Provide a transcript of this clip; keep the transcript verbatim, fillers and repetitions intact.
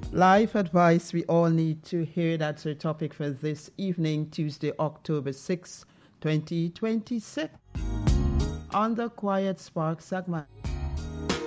Life advice we all need to hear. That's our topic for this evening, Tuesday, October sixth, twenty twenty-six. On the Quiet Spark segment.